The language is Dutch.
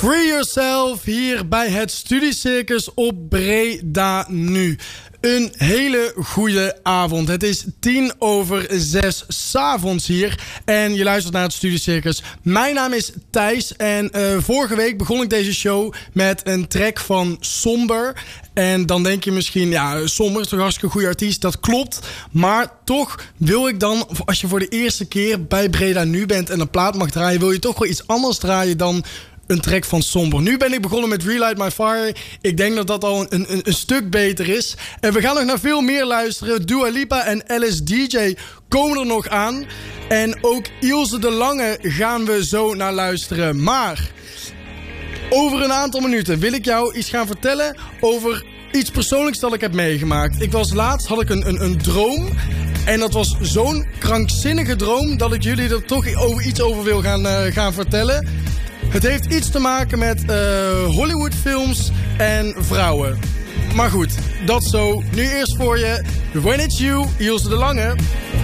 Free Yourself hier bij het Studiecircus op Breda nu. Een hele goede avond. Het is 6:10 s'avonds hier en je luistert naar het Studiecircus. Mijn naam is Thijs en vorige week begon ik deze show met een track van Somber. En dan denk je misschien, ja, Somber is toch hartstikke een goede artiest. Dat klopt, maar toch wil ik dan, als je voor de eerste keer bij Breda nu bent en een plaat mag draaien, wil je toch wel iets anders draaien dan een track van Somber. Nu ben ik begonnen met Relight My Fire. Ik denk dat dat al een stuk beter is. En we gaan nog naar veel meer luisteren. Dua Lipa en LSDJ komen er nog aan. En ook Ilse de Lange gaan we zo naar luisteren. Maar over een aantal minuten wil ik jou iets gaan vertellen over iets persoonlijks dat ik heb meegemaakt. Laatst had ik een droom. En dat was zo'n krankzinnige droom dat ik jullie er toch iets over wil gaan vertellen. Het heeft iets te maken met Hollywoodfilms en vrouwen. Maar goed, dat zo. Nu eerst voor je When It's You, Ilse de Lange.